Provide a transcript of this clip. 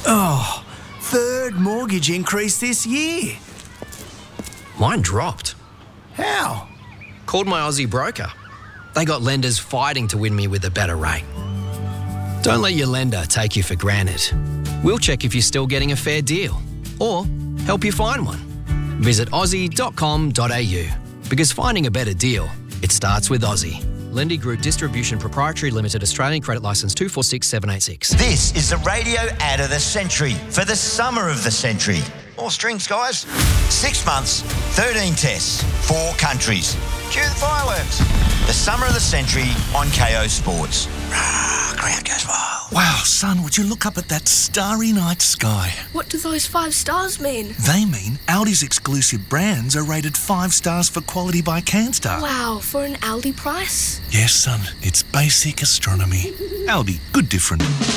Oh, third mortgage increase this year. Mine dropped. How? Called my Aussie broker. They got lenders fighting to win me with a better rate. Don't let your lender take you for granted. We'll check if you're still getting a fair deal or help you find one. Visit aussie.com.au because finding a better deal, it starts with Aussie. Lendy Group Distribution Proprietary Limited, Australian Credit Licence 246786. This is the radio ad of the century for the summer of the century. More strings, guys. 6 months, 13 tests, 4 countries. Cue the fireworks. The summer of the century on KO Sports. Crowd goes wild. Wow, son, would you look up at that starry night sky? What do those 5 stars mean? They mean Audi's exclusive brands are rated 5 stars for quality by Canstar. Wow, for an Aldi price? Yes, son, it's basic astronomy. Audi, good different.